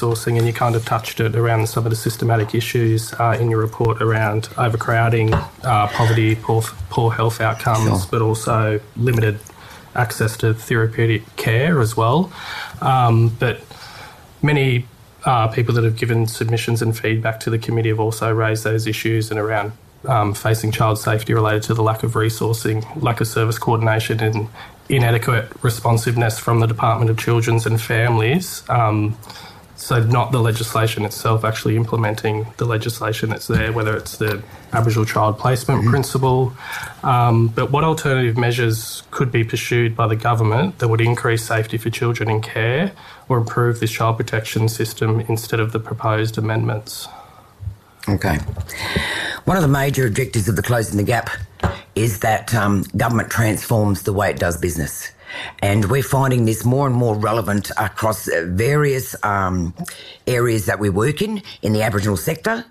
resourcing, and you kind of touched it around some of the systematic issues in your report around overcrowding, poverty, poor health outcomes, but also limited access to therapeutic care as well. But many people that have given submissions and feedback to the committee have also raised those issues and around facing child safety related to the lack of resourcing, lack of service coordination and inadequate responsiveness from the Department of Children's and Families. So not the legislation itself, actually implementing the legislation that's there, whether it's the Aboriginal Child Placement Principle. But what alternative measures could be pursued by the government that would increase safety for children in care or improve this child protection system instead of the proposed amendments? Okay. One of the major objectives of the Closing the Gap is that government transforms the way it does business. And we're finding this more and more relevant across various areas that we work in the Aboriginal sector.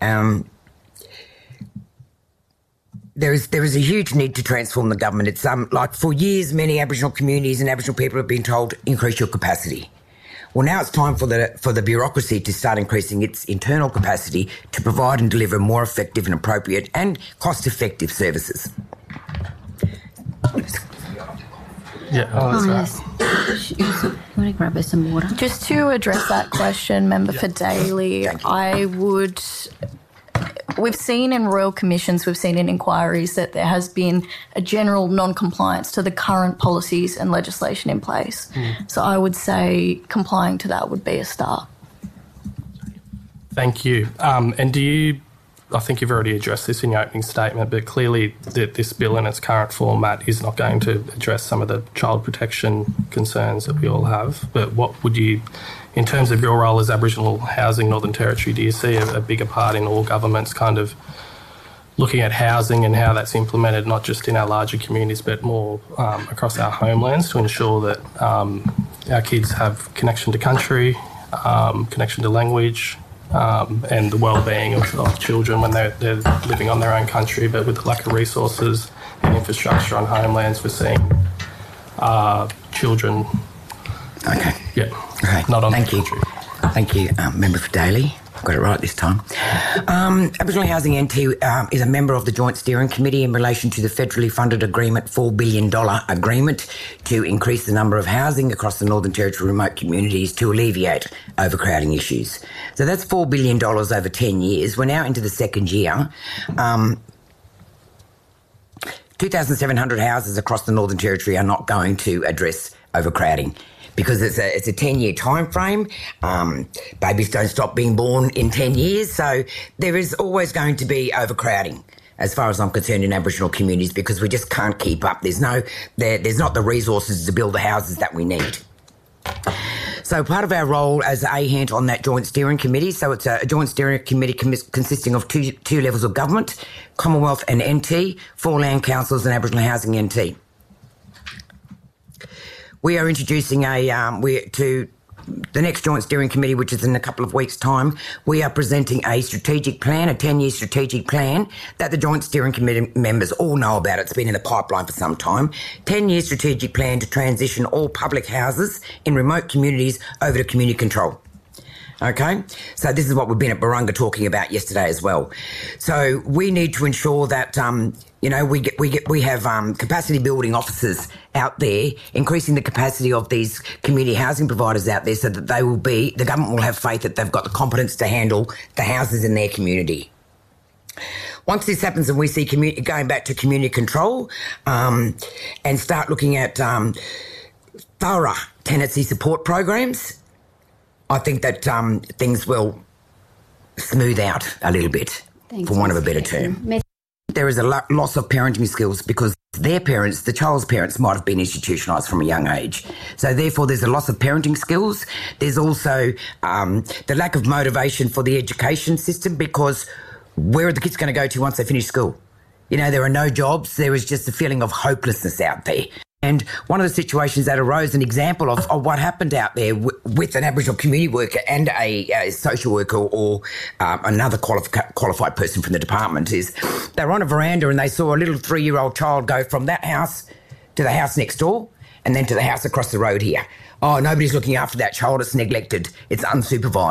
There is a huge need to transform the government. It's like for years, many Aboriginal communities and Aboriginal people have been told, increase your capacity. Well, now it's time for the bureaucracy to start increasing its internal capacity to provide and deliver more effective and appropriate and cost-effective services. Yeah, that's right. You want to grab us some water? Just to address that question, Member for Daly, we've seen in royal commissions, we've seen in inquiries that there has been a general non-compliance to the current policies and legislation in place. So I would say complying to that would be a start. Thank you. And I think you've already addressed this in your opening statement, but clearly this bill in its current format is not going to address some of the child protection concerns that we all have. But what would you, in terms of your role as Aboriginal Housing Northern Territory, do you see a bigger part in all governments kind of looking at housing and how that's implemented, not just in our larger communities, but more across our homelands to ensure that our kids have connection to country, connection to language, and the well-being of children when they're living on their own country, but with the lack of resources and infrastructure on homelands, we're seeing children. Okay. Yeah. Okay. Not on Thank the you. country. Thank you, Member for Daly. Got it right this time. Aboriginal Housing NT is a member of the Joint Steering Committee in relation to the federally funded agreement, $4 billion agreement to increase the number of housing across the Northern Territory remote communities to alleviate overcrowding issues. So that's $4 billion over 10 years. We're now into the second year. 2,700 houses across the Northern Territory are not going to address overcrowding, because it's a 10-year time frame. Babies don't stop being born in 10 years, so there is always going to be overcrowding, as far as I'm concerned, in Aboriginal communities, because we just can't keep up. There's not the resources to build the houses that we need. So part of our role as AHANT on that Joint Steering Committee, so it's a Joint Steering Committee consisting of two levels of government, Commonwealth and NT, 4 land councils and Aboriginal Housing NT. We are introducing to the next Joint Steering Committee, which is in a couple of weeks' time. We are presenting a strategic plan, a 10-year strategic plan that the Joint Steering Committee members all know about. It's been in the pipeline for some time. 10-year strategic plan to transition all public houses in remote communities over to community control. Okay, so this is what we've been at Barunga talking about yesterday as well. So we need to ensure that we have capacity building officers out there, increasing the capacity of these community housing providers out there, so that the government will have faith that they've got the competence to handle the houses in their community. Once this happens and we see going back to community control, and start looking at thorough tenancy support programs, I think that things will smooth out a little bit, for want of a better term. There is a loss of parenting skills because their parents, the child's parents, might have been institutionalised from a young age. So therefore there's a loss of parenting skills. There's also the lack of motivation for the education system, because where are the kids going to go to once they finish school? There are no jobs. There is just a feeling of hopelessness out there. And one of the situations that arose, an example of what happened out there with an Aboriginal community worker and a social worker or another qualified person from the department, is they were on a veranda and they saw a little 3-year-old child go from that house to the house next door, and then to the house across the road here. Oh, nobody's looking after that child. It's neglected. It's unsupervised.